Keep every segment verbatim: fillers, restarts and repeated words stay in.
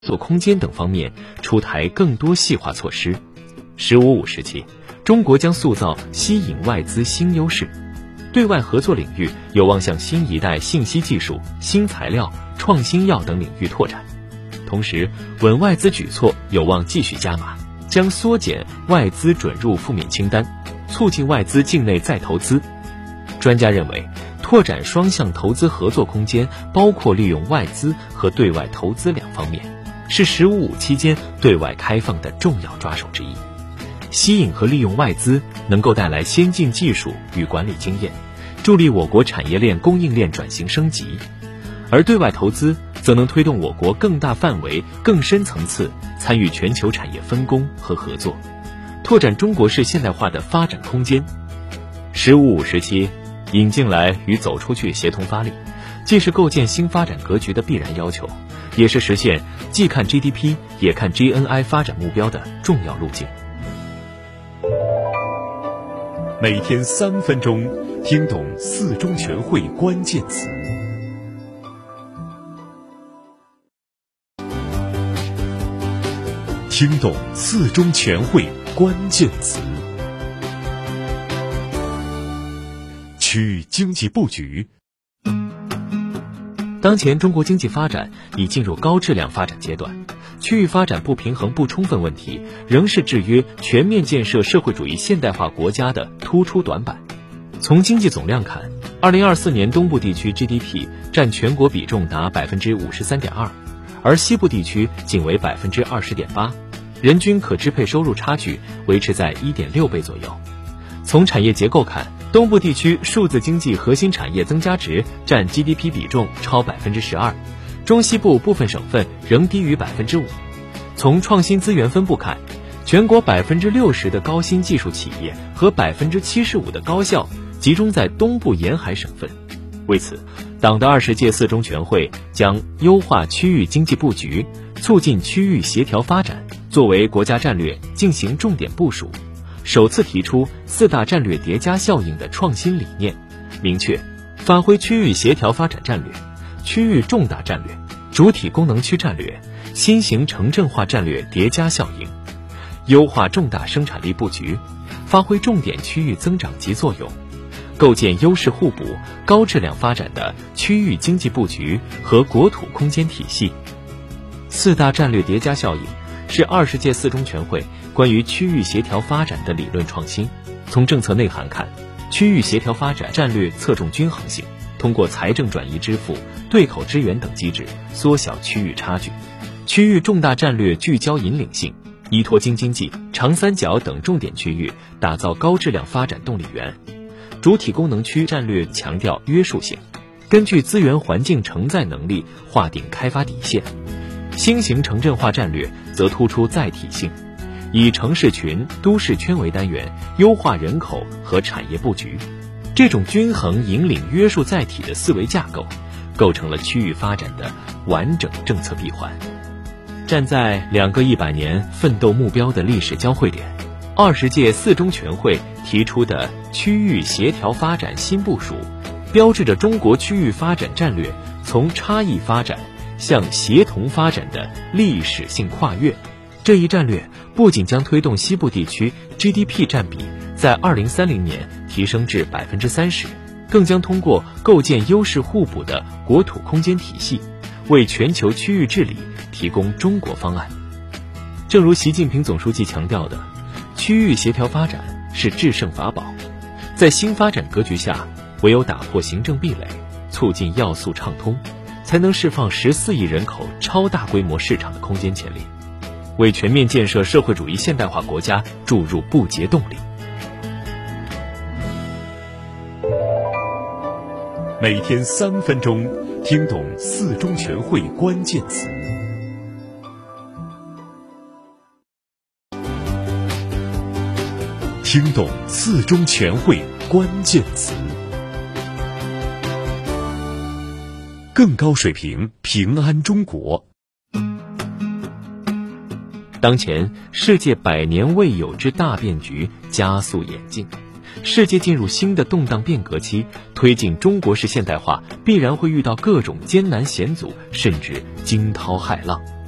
作空间等方面出台更多细化措施。十五五时期，中国将塑造吸引外资新优势，对外合作领域有望向新一代信息技术、新材料、创新药等领域拓展。同时，稳外资举措有望继续加码，将缩减外资准入负面清单，促进外资境内再投资。专家认为，拓展双向投资合作空间包括利用外资和对外投资两方面，是十五五期间对外开放的重要抓手之一。吸引和利用外资能够带来先进技术与管理经验，助力我国产业链供应链转型升级；而对外投资则能推动我国更大范围、更深层次参与全球产业分工和合作，拓展中国式现代化的发展空间。十五五时期，引进来与走出去协同发力，既是构建新发展格局的必然要求，也是实现既看 G D P 也看 G N I 发展目标的重要路径。 每天三分钟，听懂四中全会关键词。听懂四中全会关键词。区域经济布局。 当前中国经济发展已进入高质量发展阶段，区域发展不平衡不充分问题仍是制约全面建设社会主义现代化国家的突出短板。从经济总量看，二零二四年东部地区 G D P 占全国比重达 百分之五十三点二， 而西部地区仅为 百分之二十点八， 人均可支配收入差距维持在 一点六倍左右。从产业结构看，东部地区数字经济核心产业增加值占 G D P 比重超 百分之十二， 中西部部分省份仍低于 百分之五。 从创新资源分布看，全国 百分之六十 的高新技术企业和 百分之七十五 的高校集中在东部沿海省份。为此，党的二十届四中全会将优化区域经济布局，促进区域协调发展作为国家战略进行重点部署，首次提出四大战略叠加效应的创新理念，明确发挥区域协调发展战略、区域重大战略、主体功能区战略、新型城镇化战略叠加效应，优化重大生产力布局，发挥重点区域增长极作用，构建优势互补、高质量发展的区域经济布局和国土空间体系。四大战略叠加效应是二十届四中全会关于区域协调发展的理论创新。从政策内涵看，区域协调发展战略侧重均衡性，通过财政转移支付、对口支援等机制缩小区域差距；区域重大战略聚焦引领性，依托京津冀、长三角等重点区域打造高质量发展动力源；主体功能区战略强调约束性，根据资源环境承载能力划定开发底线；新型城镇化战略则突出载体性，以城市群、都市圈为单元，优化人口和产业布局。这种均衡引领约束载体的思维架构，构成了区域发展的完整政策闭环。站在两个一百年奋斗目标的历史交汇点，二十届四中全会提出的区域协调发展新部署，标志着中国区域发展战略从差异发展向协同发展的历史性跨越。这一战略不仅将推动西部地区 G D P 占比在二零三零年提升至 百分之三十， 更将通过构建优势互补的国土空间体系，为全球区域治理提供中国方案。正如习近平总书记强调的，区域协调发展是制胜法宝。在新发展格局下，唯有打破行政壁垒，促进要素畅通，才能释放十四亿人口超大规模市场的空间潜力，为全面建设社会主义现代化国家注入不竭动力。 每天三分钟，听懂四中全会关键词。听懂四中全会关键词。更高水平，平安中国。 当前世界百年未有之大变局加速演进，世界进入新的动荡变革期，推进中国式现代化必然会遇到各种艰难险阻，甚至惊涛骇浪。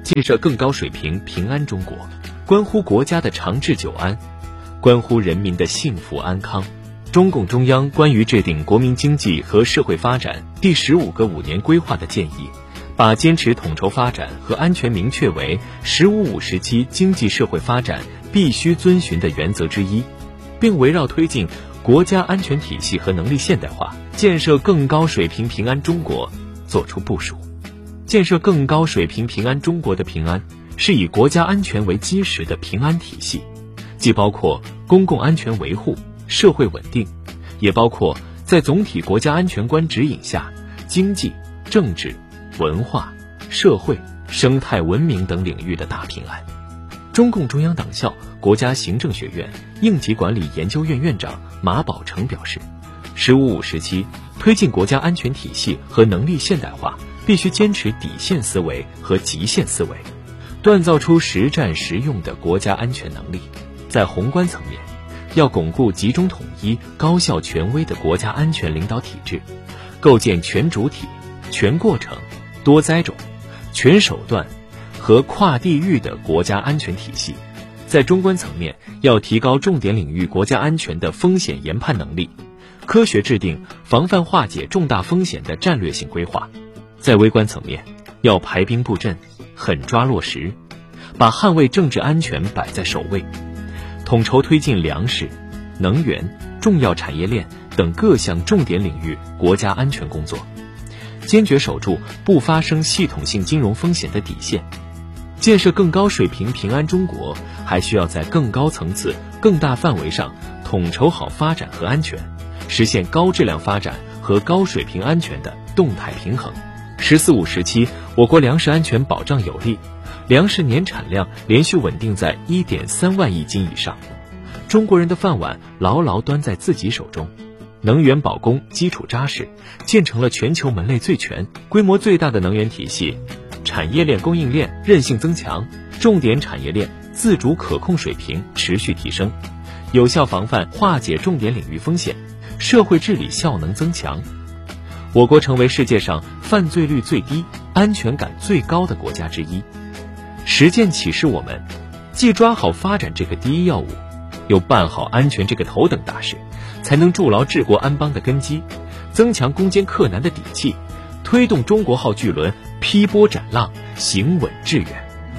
建设更高水平平安中国，关乎国家的长治久安，关乎人民的幸福安康。中共中央关于制定国民经济和社会发展第十五个五年规划的建议，把坚持统筹发展和安全明确为“十五五”时期经济社会发展必须遵循的原则之一，并围绕推进国家安全体系和能力现代化，建设更高水平平安中国作出部署。建设更高水平平安中国的平安，是以国家安全为基石的平安体系，既包括公共安全维护、社会稳定，也包括在总体国家安全观指引下，经济、政治、文化、社会、生态文明等领域的大平安。中共中央党校国家行政学院应急管理研究院院长马宝成表示，十五五时期推进国家安全体系和能力现代化，必须坚持底线思维和极限思维，锻造出实战实用的国家安全能力。在宏观层面，要巩固集中统一、高效权威的国家安全领导体制，构建全主体、全过程、多灾种、全手段和跨地域的国家安全体系。在中观层面，要提高重点领域国家安全的风险研判能力，科学制定防范化解重大风险的战略性规划。在微观层面，要排兵布阵，狠抓落实，把捍卫政治安全摆在首位，统筹推进粮食、能源、重要产业链等各项重点领域国家安全工作，坚决守住不发生系统性金融风险的底线。建设更高水平平安中国，还需要在更高层次、更大范围上统筹好发展和安全，实现高质量发展和高水平安全的动态平衡。十四五时期，我国粮食安全保障有力，粮食年产量连续稳定在 一点三万亿斤以上，中国人的饭碗牢牢端在自己手中，能源保供基础扎实，建成了全球门类最全、规模最大的能源体系，产业链供应链韧性增强，重点产业链自主可控水平持续提升，有效防范化解重点领域风险，社会治理效能增强。我国成为世界上犯罪率最低、安全感最高的国家之一。实践启示我们，既抓好发展这个第一要务，又办好安全这个头等大事，才能筑牢治国安邦的根基，增强攻坚克难的底气，推动中国号巨轮劈波斩浪，行稳致远。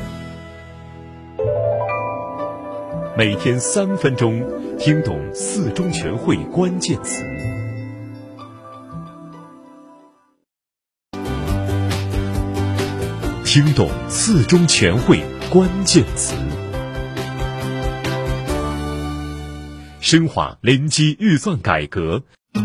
每天三分钟，听懂四中全会关键词。听懂四中全会关键词。深化零基预算改革。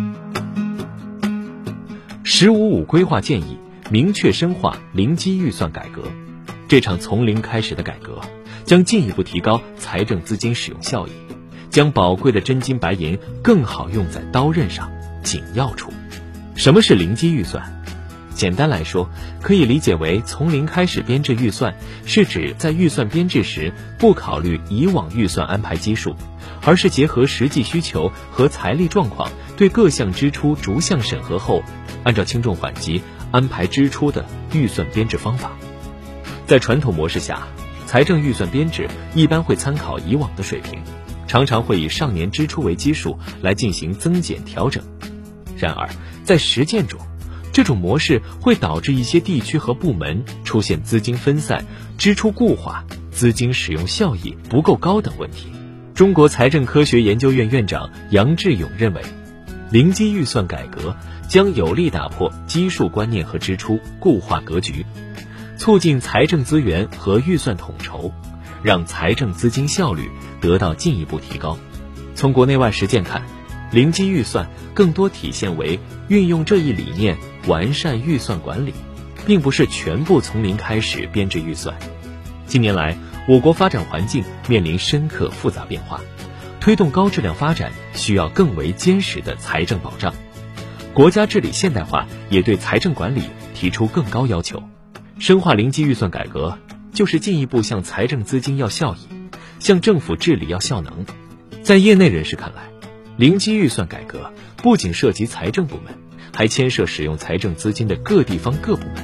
十五五规划建议明确深化零基预算改革。这场从零开始的改革，将进一步提高财政资金使用效益，将宝贵的真金白银更好用在刀刃上、紧要处。什么是零基预算？简单来说，可以理解为从零开始编制预算，是指在预算编制时不考虑以往预算安排基数，而是结合实际需求和财力状况，对各项支出逐项审核后，按照轻重缓急安排支出的预算编制方法。在传统模式下，财政预算编制一般会参考以往的水平，常常会以上年支出为基数来进行增减调整。然而，在实践中，这种模式会导致一些地区和部门出现资金分散、支出固化、资金使用效益不够高等问题。中国财政科学研究院院长杨志勇认为，零基预算改革将有力打破基数观念和支出固化格局，促进财政资源和预算统筹，让财政资金效率得到进一步提高。从国内外实践看，零基预算更多体现为运用这一理念完善预算管理，并不是全部从零开始编制预算。近年来，我国发展环境面临深刻复杂变化，推动高质量发展需要更为坚实的财政保障。国家治理现代化也对财政管理提出更高要求。深化零基预算改革，就是进一步向财政资金要效益，向政府治理要效能。在业内人士看来，零基预算改革不仅涉及财政部门，还牵涉使用财政资金的各地方各部门，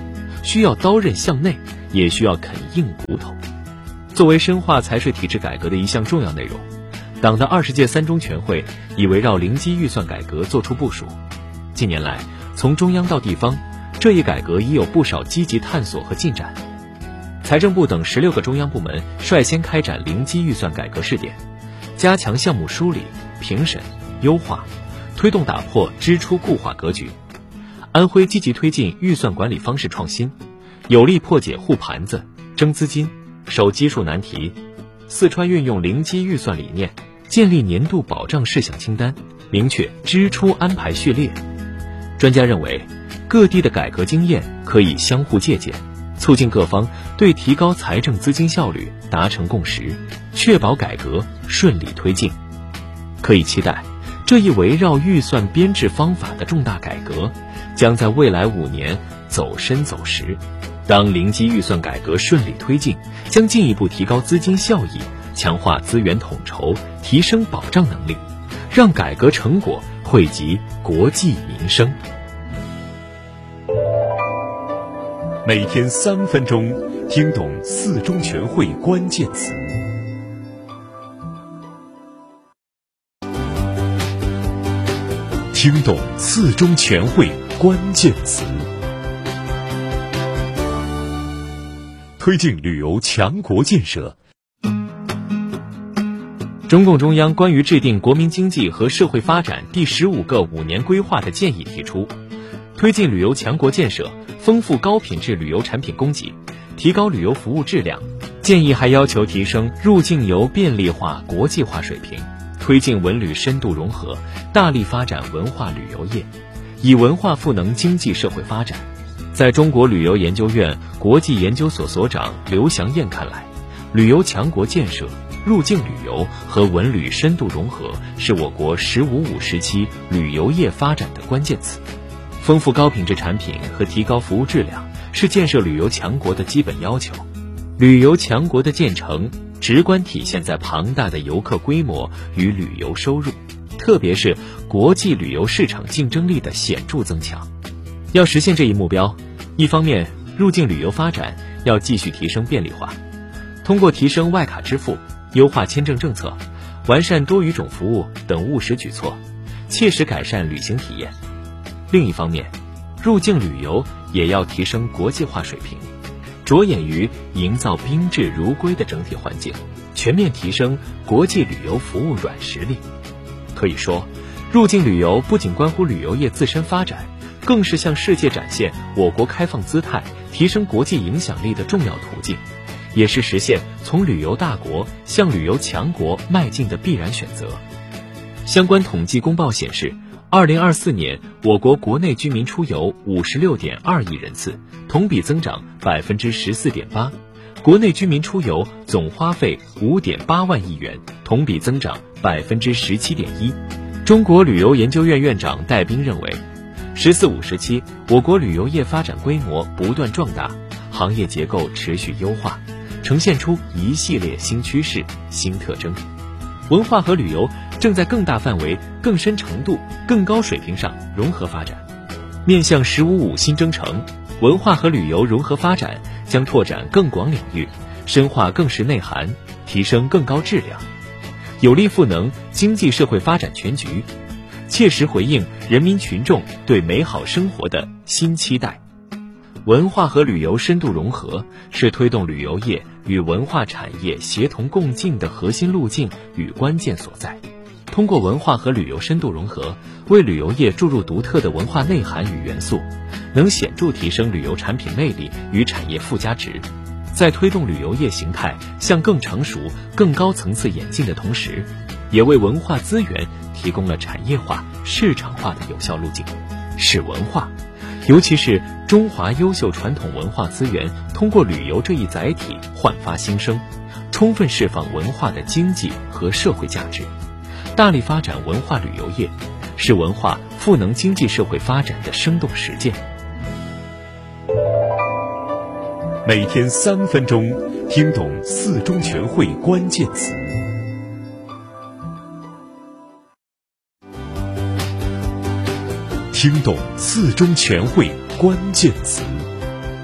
需要刀刃向内，也需要啃硬骨头。作为深化财税体制改革的一项重要内容，党的二十届三中全会已围绕零基预算改革作出部署。近年来，从中央到地方，这一改革已有不少积极探索和进展。财政部等十六个中央部门率先开展零基预算改革试点，加强项目梳理、评审、优化，推动打破支出固化格局。安徽积极推进预算管理方式创新，有力破解护盘子、争资金、守基数难题。四川运用零基预算理念，建立年度保障事项清单，明确支出安排序列。专家认为，各地的改革经验可以相互借鉴，促进各方对提高财政资金效率达成共识，确保改革顺利推进。可以期待，这一围绕预算编制方法的重大改革将在未来五年走深走实。当零基预算改革顺利推进，将进一步提高资金效益，强化资源统筹，提升保障能力，让改革成果惠及国计民生。 每天三分钟，听懂四中全会关键词。听懂四中全会关键词。推进旅游强国建设。 中共中央关于制定国民经济和社会发展第十五个五年规划的建议提出，推进旅游强国建设，丰富高品质旅游产品供给，提高旅游服务质量。建议还要求提升入境游便利化、国际化水平，推进文旅深度融合，大力发展文化旅游业，以文化赋能经济社会发展。在中国旅游研究院国际研究所所长刘祥燕看来，旅游强国建设、入境旅游和文旅深度融合是我国“十五五”时期旅游业发展的关键词。丰富高品质产品和提高服务质量是建设旅游强国的基本要求。旅游强国的建成直观体现在庞大的游客规模与旅游收入，特别是国际旅游市场竞争力的显著增强。要实现这一目标，一方面，入境旅游发展要继续提升便利化，通过提升外卡支付、优化签证政策、完善多语种服务等务实举措，切实改善旅行体验。另一方面，入境旅游也要提升国际化水平，着眼于营造宾至如归的整体环境，全面提升国际旅游服务软实力。可以说，入境旅游不仅关乎旅游业自身发展，更是向世界展现我国开放姿态、提升国际影响力的重要途径，也是实现从旅游大国向旅游强国迈进的必然选择。相关统计公报显示，二零二四年我国国内居民出游五十六点二亿人次，同比增长百分之十四点八，国内居民出游总花费五点八万亿元，同比增长百分之十七点一。中国旅游研究院院长戴斌认为，十四五时期，我国旅游业发展规模不断壮大，行业结构持续优化，呈现出一系列新趋势、新特征。文化和旅游正在更大范围、更深程度、更高水平上融合发展。面向“十五五”新征程，文化和旅游融合发展将拓展更广领域，深化更实内涵，提升更高质量，有力赋能经济社会发展全局，切实回应人民群众对美好生活的新期待。文化和旅游深度融合是推动旅游业与文化产业协同共进的核心路径与关键所在。通过文化和旅游深度融合，为旅游业注入独特的文化内涵与元素，能显著提升旅游产品魅力与产业附加值。在推动旅游业形态向更成熟、更高层次演进的同时，也为文化资源提供了产业化、市场化的有效路径，使文化，尤其是中华优秀传统文化资源，通过旅游这一载体焕发新生，充分释放文化的经济和社会价值，大力发展文化旅游业，是文化赋能经济社会发展的生动实践。 每天三分钟，听懂四中全会关键词。听懂四中全会关键词。